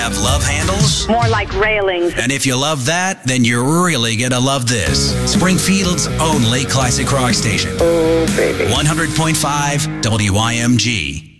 Have love handles? More like railings. And if you love that, then you're really gonna love this. Springfield's only classic rock station. Oh, baby. 100.5 WIMG.